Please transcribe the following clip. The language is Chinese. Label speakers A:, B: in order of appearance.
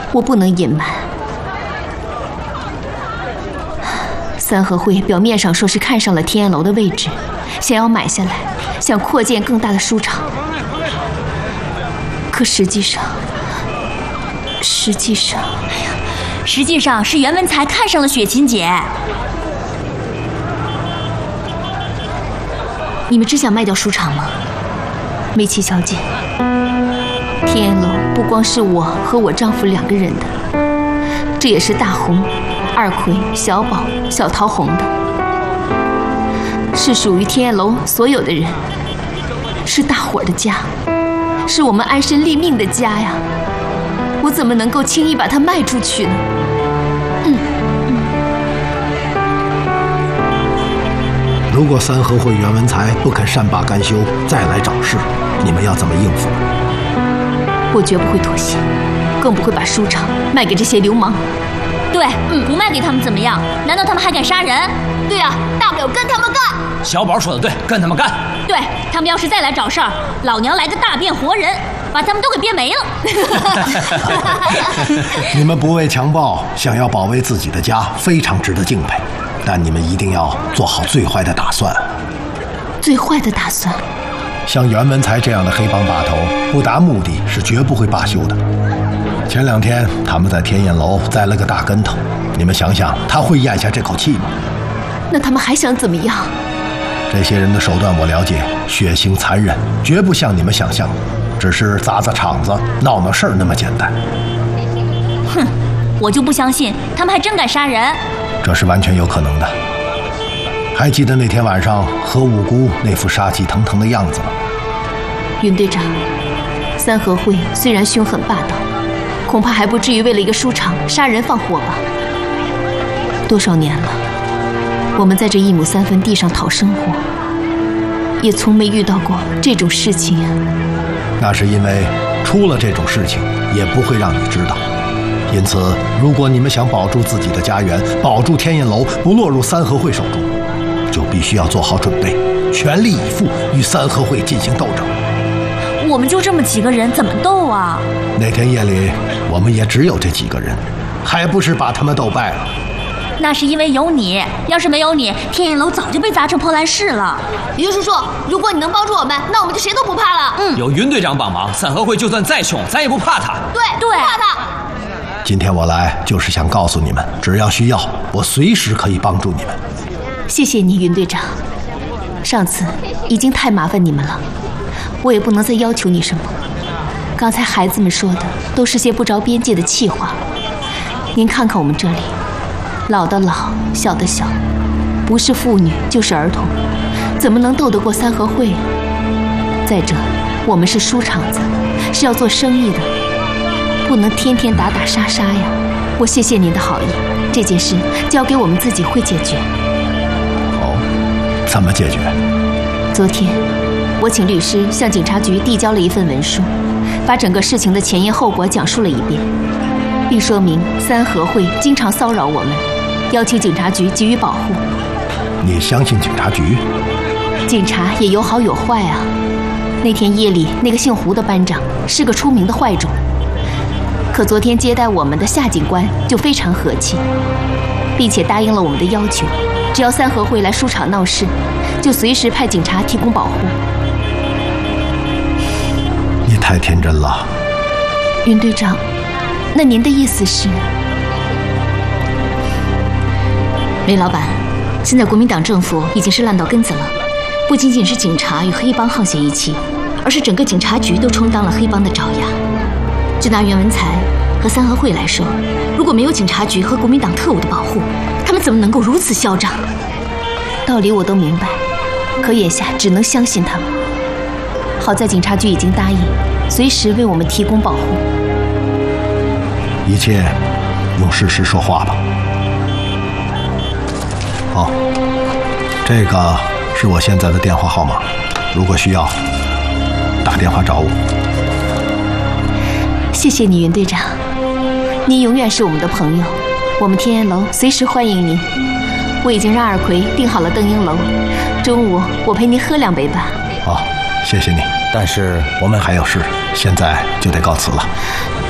A: 我不能隐瞒。三合会表面上说是看上了天燕楼的位置，想要买下来，想扩建更大的书场。可实际上
B: 是袁文才看上了雪琴姐。
A: 你们只想卖掉书场吗？梅琪小姐，天燕楼不光是我和我丈夫2个人的，这也是大红、二奎、小宝、小桃红的，是属于天燕楼所有的人，是大伙儿的家，是我们安身立命的家呀！我怎么能够轻易把它卖出去呢？
C: 如果三合会袁文才不肯善罢甘休，再来找事，你们要怎么应付？
A: 我绝不会妥协，更不会把书场卖给这些流氓。
B: 对，不卖给他们怎么样？难道他们还敢杀人？
A: 对啊，大不了跟他们干。
D: 小宝说的对，跟他们干。
B: 对，他们要是再来找事儿，老娘来个大变活人，把他们都给变没了。
C: 你们不畏强暴，想要保卫自己的家，非常值得敬佩。但你们一定要做好最坏的打算。
A: 最坏的打算？
C: 像袁文才这样的黑帮把头，不达目的是绝不会罢休的。前2天他们在天燕楼栽了个大跟头，你们想想，他会咽下这口气吗？
A: 那他们还想怎么样？
C: 这些人的手段我了解，血腥残忍，绝不像你们想象的，只是砸砸场子、闹闹事儿那么简单。
B: 哼，我就不相信他们还真敢杀人。
C: 这是完全有可能的。还记得那天晚上何五姑那副杀气腾腾的样子吗？
A: 云队长，三合会虽然凶狠霸道，恐怕还不至于为了一个书场杀人放火吧？多少年了，我们在这1亩3分地上讨生活，也从没遇到过这种事情呀。
C: 那是因为出了这种事情，也不会让你知道。因此，如果你们想保住自己的家园，保住天燕楼不落入三合会手中，就必须要做好准备，全力以赴与三合会进行斗争。
B: 我们就这么几个人，怎么斗啊？
C: 那天夜里，我们也只有这几个人，还不是把他们斗败了？
B: 那是因为有你，要是没有你，天燕楼早就被砸成破烂市了。
A: 于叔叔，如果你能帮助我们，那我们就谁都不怕了。
D: 有云队长帮忙，三合会就算再凶，咱也不怕他。
A: 对，不怕他。
C: 今天我来就是想告诉你们，只要需要，我随时可以帮助你们。
A: 谢谢你，云队长。上次已经太麻烦你们了，我也不能再要求你什么。刚才孩子们说的都是些不着边际的气话。您看看我们这里，老的老，小的小，不是妇女就是儿童，怎么能斗得过三合会？再者，我们是书场子，是要做生意的，不能天天打打杀杀呀。我谢谢您的好意，这件事交给我们自己会解决。
C: 怎么解决？
A: 昨天我请律师向警察局递交了一份文书，把整个事情的前因后果讲述了一遍，并说明三合会经常骚扰我们，要求警察局给予保护。
C: 你相信警察局？
A: 警察也有好有坏啊。那天夜里那个姓胡的班长是个出名的坏种，可昨天接待我们的夏警官就非常和气，并且答应了我们的要求，只要三合会来书场闹事，就随时派警察提供保护。
C: 你太天真了，
A: 云队长。那您的意思是？梅老板，现在国民党政府已经是烂到根子了，不仅仅是警察与黑帮沆瀣一气，而是整个警察局都充当了黑帮的爪牙。就拿袁文才和三合会来说，如果没有警察局和国民党特务的保护，他们怎么能够如此嚣张？道理我都明白，可眼下只能相信他们。好在警察局已经答应随时为我们提供保护。
C: 一切用事实说话吧。好，这个是我现在的电话号码，如果需要，打电话找我。
A: 谢谢你，云队长，您永远是我们的朋友，我们天燕楼随时欢迎您。我已经让二奎订好了邓英楼，中午我陪您喝2杯吧。
C: 好，谢谢你，但是我们还有事，现在就得告辞了。